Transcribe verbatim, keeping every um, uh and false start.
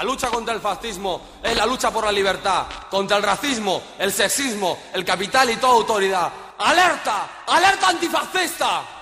La lucha contra el fascismo es la lucha por la libertad, contra el racismo, el sexismo, el capital y toda autoridad. ¡Alerta! ¡Alerta antifascista!